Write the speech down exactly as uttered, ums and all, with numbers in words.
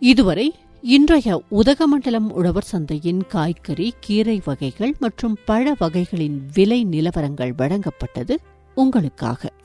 இதுவரை இன்றைய உதகமண்டலம் உழவர் சந்தையின் காய்கறி, கீரை வகைகள் மற்றும் பழ வகைகளின் விலை நிலவரங்கள் வழங்கப்பட்டது உங்களுக்காக.